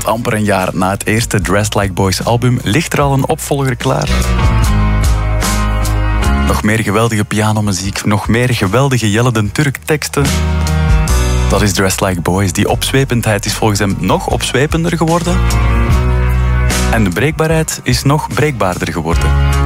Want amper een jaar na het eerste Dressed Like Boys album ligt er al een opvolger klaar. Nog meer geweldige pianomuziek, nog meer geweldige Jelle den Turk teksten. Dat is Dressed Like Boys. Die opzwependheid is volgens hem nog opzwepender geworden. En de breekbaarheid is nog breekbaarder geworden.